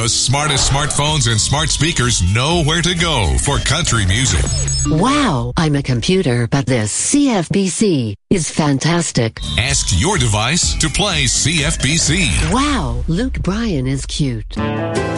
The smartest smartphones and smart speakers know where to go for country music. Wow, I'm a computer, but this CFBC is fantastic. Ask your device to play CFBC. Wow, Luke Bryan is cute.